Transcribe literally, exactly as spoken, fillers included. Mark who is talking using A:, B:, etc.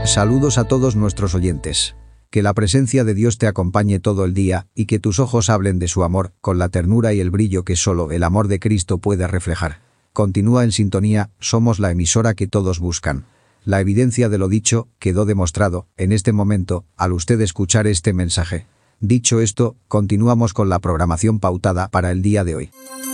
A: Saludos a todos nuestros oyentes. Que la presencia de Dios te acompañe todo el día y que tus ojos hablen de su amor con la ternura y el brillo que solo el amor de Cristo puede reflejar. Continúa en sintonía, somos la emisora que todos buscan. La evidencia de lo dicho quedó demostrado en este momento al usted escuchar este mensaje. Dicho esto, continuamos con la programación pautada para el día de hoy.